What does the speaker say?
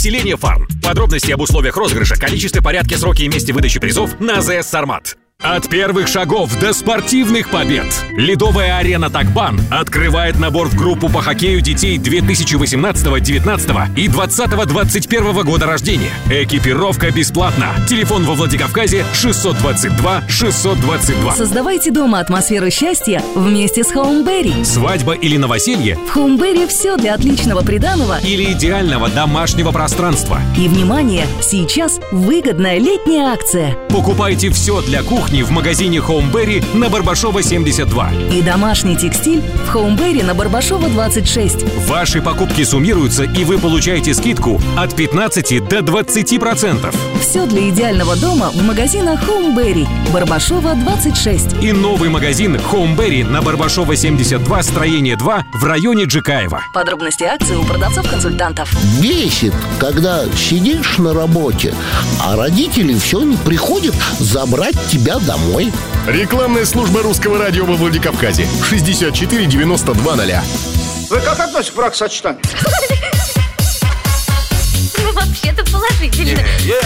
Поселение Фарм. Подробности об условиях розыгрыша, количестве, порядке, сроке и месте выдачи призов на АЗС «Сармат». От первых шагов до спортивных побед Ледовая арена «Такбан» открывает набор в группу по хоккею детей 2018, 19 и 20-21 года рождения. Экипировка бесплатна. Телефон во Владикавказе 622 622. Создавайте дома атмосферу счастья вместе с Хоумберри. Свадьба или новоселье? В Хоумберри все для отличного приданого Или идеального домашнего пространства. И, внимание, сейчас выгодная летняя акция. Покупайте все для кухни в магазине Хоумберри на Барбашова 72. И домашний текстиль в Хоумберри на Барбашова 26. Ваши покупки суммируются, и вы получаете скидку от 15 до 20%. Все для идеального дома в магазинах Хоумберри, Барбашова 26. И новый магазин Хоумберри на Барбашова 72, строение 2 в районе Джикаева. Подробности акции у продавцов-консультантов. Бесит, когда сидишь на работе, а родители все не приходят забрать тебя домой. Рекламная служба русского радио во Владикавказе. 64 92 0. Вы как относитесь к бракосочетанию? Ну, вообще-то положительно.